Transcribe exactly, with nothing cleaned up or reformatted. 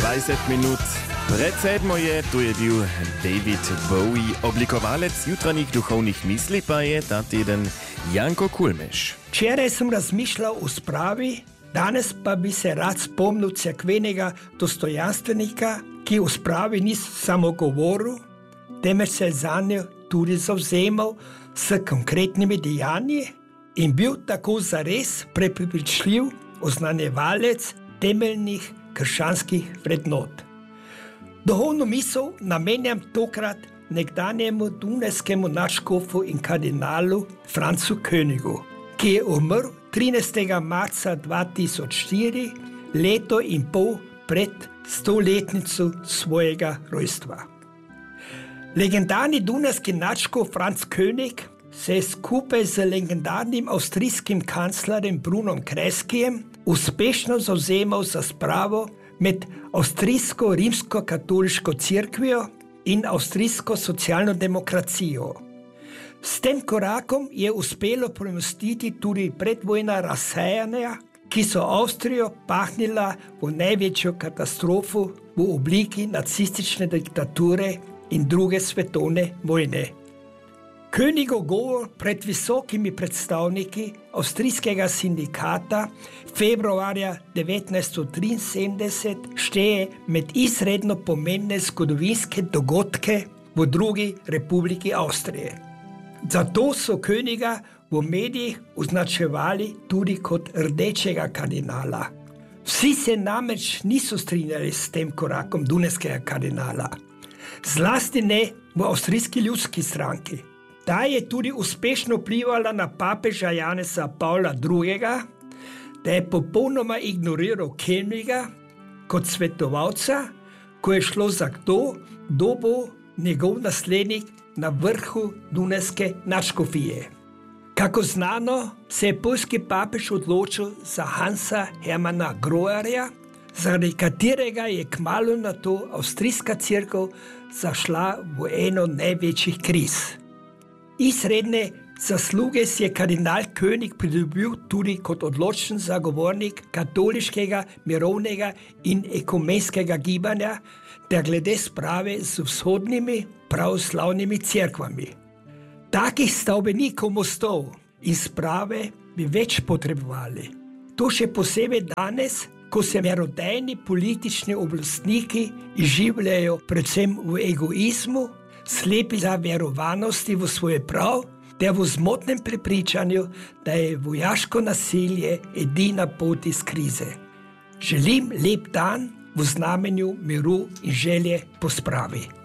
dvajset minut. Pred sedmo je, tu je bil David Bowie, oblikovalec jutranjih duhovnih misli, pa je ta teden Janko Kulmeš. Včeraj sem razmišljal o spravi, danes pa bi se rad spomnil cerkvenega dostojanstvenika, ki o spravi ni samo govoril, temveč se je zanjo tudi zavzemal s konkretnimi dejanji in bil tako zares prepričljiv oznanjevalec temeljnih krščanskih vrednot. Duhovno misel namenjam tokrat nekdanjemu dunajskemu nadškofu in kardinalu Francu Königu, ki je umrl trinajstega marca dva tisoč štiri, leto in pol pred stoletnico svojega rojstva. Legendarni dunajski nadškof Franc König se je skupaj z legendarnim avstrijskim kanclerjem Brunom Kreskijem uspešno zavzemal za spravo med avstrijsko rimsko-katoliško cerkvijo in avstrijsko socialno demokracijo. S tem korakom je uspelo premostiti tudi predvojna razsejanja, ki so Avstrijo pahnila v največjo katastrofo v obliki nacistične diktature in druge svetovne vojne. Königov govor pred visokimi predstavniki avstrijskega sindikata februarja devetnajststo triinsedemdeset šteje med izredno pomembne zgodovinske dogodke v drugi republiki Avstrije. Zato so Königa v medijih označevali tudi kot rdečega kardinala. Vsi se namreč niso strinjali s tem korakom dunajskega kardinala, zlasti ne v avstrijski ljudski stranki. Ta je tudi uspešno vplivala na papeža Janeza Pavla drugega, da je popolnoma ignoriral Königa kot svetovalca, ko je šlo za to, kdo bo njegov naslednik na vrhu dunajske nadškofije. Kako znano, se je poljski papež odločil za Hansa Hermana Groarja, zaradi katerega je kmalu nato avstrijska cerkev zašla v eno največjih kriz. Izredne zasluge si je kardinal König pridobil tudi kot odločen zagovornik katoliškega, mirovnega in ekumenskega gibanja ter glede sprave z vzhodnimi pravoslavnimi cerkvami. Takih stavbenikov mostov in sprave bi več potrebovali. To še posebej danes, ko se merodajni politični oblastniki izživljajo predvsem v egoizmu, slepi za verovanosti v svoje prav, ter v zmotnem prepričanju, da je vojaško nasilje edina pot iz krize. Želim lep dan v znamenju miru in želje po spravi.